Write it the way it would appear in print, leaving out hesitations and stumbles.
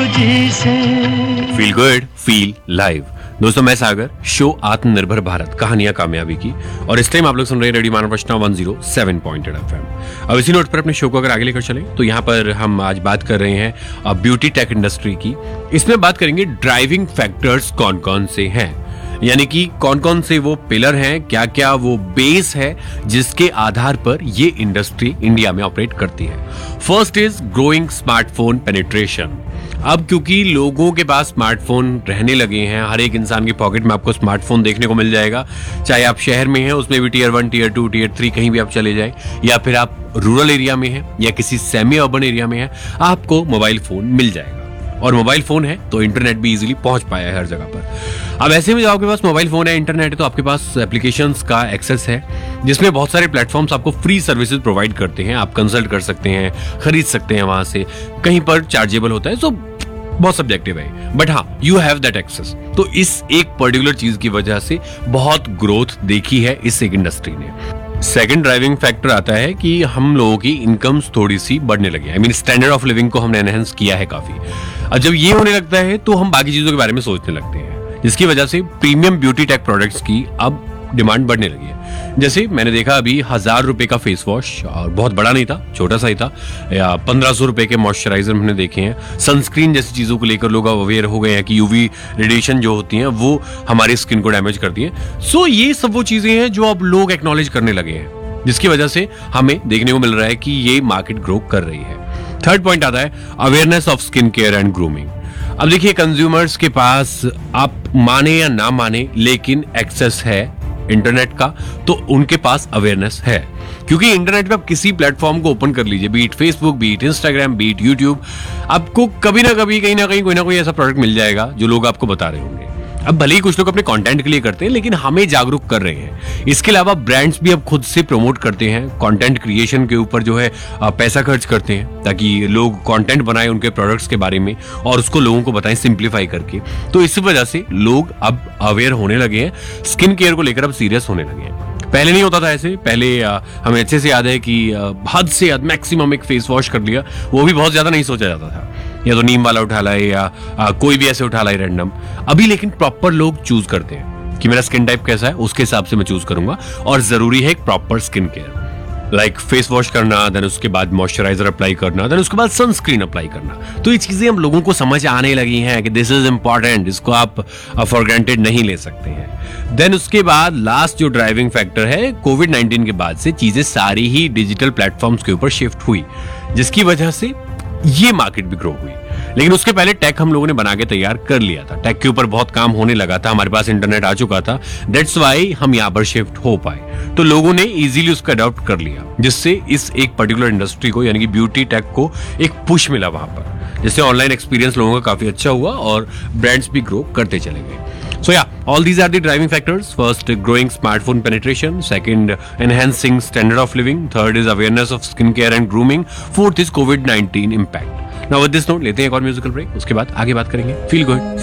तुझी से। Feel good feel live. दोस्तों मैं सागर, शो आत्मनिर्भर भारत कहानियां कामयाबी की, और इस टाइम आप लोग सुन रहे हैं रेडियो मानव रचना 107.8 FM। अब इसी नोट पर अपने शो को अगर आगे लेकर चले तो यहाँ पर हम आज बात कर रहे हैं ब्यूटी टेक इंडस्ट्री की। इसमें बात करेंगे ड्राइविंग फैक्टर्स कौन कौन से हैं, यानी कि कौन कौन से वो पिलर हैं, क्या क्या वो बेस है जिसके आधार पर ये इंडस्ट्री इंडिया में ऑपरेट करती है। First is growing smartphone penetration. अब क्योंकि लोगों के पास स्मार्टफोन रहने लगे हैं, हर एक इंसान की पॉकेट में आपको स्मार्टफोन देखने को मिल जाएगा, चाहे आप शहर में हैं उसमें भी टियर 1 टियर 2 टियर 3 कहीं भी आप चले जाएं, या फिर आप रूरल एरिया में हैं या किसी सेमी अर्बन एरिया में हैं, आपको मोबाइल फोन मिल जाएगा। और मोबाइल फोन है तो इंटरनेट भी इजीली पहुंच पाया है हर जगह पर। अब ऐसे में जब आपके पास मोबाइल फोन है, इंटरनेट है, तो आपके पास एप्लीकेशंस का एक्सेस है जिसमें बहुत सारे प्लेटफॉर्म्स आपको फ्री सर्विसेज प्रोवाइड करते हैं। आप कंसल्ट कर सकते हैं, खरीद सकते हैं वहां से, कहीं पर चार्जेबल होता है, सो बहुत सब्जेक्टिव है, बट हाँ यू हैव दैट एक्सेस। तो इस एक पर्टिकुलर चीज की वजह से बहुत ग्रोथ देखी है इस एक इंडस्ट्री ने। सेकंड ड्राइविंग फैक्टर आता है कि हम लोगों की इनकम्स थोड़ी सी बढ़ने लगी। I mean standard of living को हमने एनहेंस किया है काफी। अब जब ये होने लगता है तो हम बाकी चीजों के बारे में सोचने लगते हैं, जिसकी वजह से प्रीमियम ब्यूटी टेक प्रोडक्ट्स की अब डिमांड बढ़ने लगी है। जैसे मैंने देखा अभी 1000 रुपए का फेस वॉश, और बहुत बड़ा नहीं था, छोटा सा ही था, या 1500 रुपए के मॉइस्चराइजर मैंने देखे हैं। सनस्क्रीन जैसी चीजों को लेकर लोग अवेयर हो गए हैं कि यूवी रेडिएशन जो होती है वो हमारी स्किन को डैमेज करती है। सो ये सब वो चीजें हैं जो अब लोग एक्नॉलेज करने लगे हैं, जिसकी वजह से हमें देखने को मिल रहा है कि ये मार्केट ग्रो कर रही है। थर्ड पॉइंट आता है awareness of skin care and grooming. अब देखिए कंज्यूमर्स के पास, आप माने या ना माने, लेकिन एक्सेस है इंटरनेट का, तो उनके पास अवेयरनेस है। क्योंकि इंटरनेट पे आप किसी प्लेटफॉर्म को ओपन कर लीजिए, beat Facebook, beat Instagram, beat YouTube, आपको कभी ना कभी कहीं ना कहीं कोई ना कोई ऐसा प्रोडक्ट मिल जाएगा जो लोग आपको बता रहे होंगे। अब भले ही कुछ लोग अपने कंटेंट के लिए करते हैं, लेकिन हमें जागरूक कर रहे हैं। इसके अलावा ब्रांड्स भी अब खुद से प्रमोट करते हैं, कंटेंट क्रिएशन के ऊपर जो है पैसा खर्च करते हैं, ताकि लोग कंटेंट बनाएं उनके प्रोडक्ट्स के बारे में और उसको लोगों को बताएं सिंप्लीफाई करके। तो इस वजह से लोग अब अवेयर होने लगे हैं, स्किन केयर को लेकर अब सीरियस होने लगे हैं। पहले नहीं होता था ऐसे। पहले हमें अच्छे से याद है कि हद से हद मैक्सिमम एक फेस वॉश कर लिया, वो भी बहुत ज्यादा नहीं सोचा जाता था, या तो नीम वाला उठा लाए या कोई भी ऐसे उठा लाए रैंडम। अभी लेकिन प्रॉपर लोग चूज करते हैं कि मेरा स्किन टाइप कैसा है, उसके हिसाब से मैं चूज करूंगा, और जरूरी है एक proper skin care, like face wash करना, देन उसके बाद मॉइस्चराइजर अप्लाई करना, देन उसके बाद सनस्क्रीन अप्लाई करना। तो ये चीजें हम लोगों को समझ आने लगी हैं कि दिस इज इंपॉर्टेंट, इसको आप फॉर ग्रांटेड नहीं ले सकते हैं। देन उसके बाद लास्ट जो ड्राइविंग फैक्टर है, कोविड-19 के बाद से चीजें सारी ही डिजिटल प्लेटफॉर्म्स के ऊपर शिफ्ट हुई, जिसकी वजह से ये मार्केट भी ग्रो हुई। लेकिन उसके पहले टेक हम लोगों ने बना के तैयार कर लिया था, टेक के ऊपर बहुत काम होने लगा था, हमारे पास इंटरनेट आ चुका था, दैट्स वाई हम यहाँ पर शिफ्ट हो पाए। तो लोगों ने इजीली उसका अडॉप्ट कर लिया, जिससे इस एक पर्टिकुलर इंडस्ट्री को, यानी कि ब्यूटी टेक को एक पुश मिला वहां पर, जिससे ऑनलाइन एक्सपीरियंस लोगों का काफी अच्छा हुआ और ब्रांड्स भी ग्रो करते चले गए। So yeah, all these are the driving factors. First, growing smartphone penetration. Second, enhancing standard of living. Third is awareness of skincare and grooming. Fourth is COVID-19 impact. Now with this note, लेते हैं एक और musical break, उसके बाद आगे बात करेंगे feel good